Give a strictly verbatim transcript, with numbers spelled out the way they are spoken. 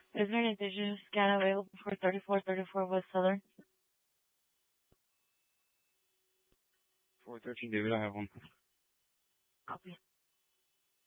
Is there an digital scan available for thirty-four thirty-four West Southern? four thirteen David, I have one. Copy.